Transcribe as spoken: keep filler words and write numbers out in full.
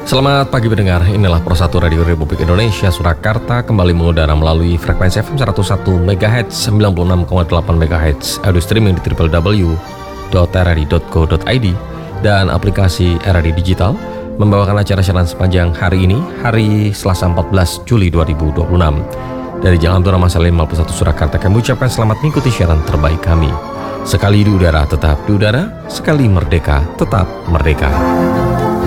Selamat pagi pendengar, inilah Pro satu Radio Republik Indonesia Surakarta kembali mengudara melalui frekuensi F M seratus satu MHz, sembilan puluh enam koma delapan MHz, audio streaming di w w w titik r r i titik co titik i d dan aplikasi R R I Digital, membawakan acara siaran sepanjang hari ini, hari Selasa empat belas Juli dua ribu dua puluh enam. Dari Jalan Tura Masalah lima puluh satu Surakarta, kami ucapkan selamat mengikuti siaran terbaik kami. Sekali di udara, tetap di udara. Sekali merdeka, tetap merdeka.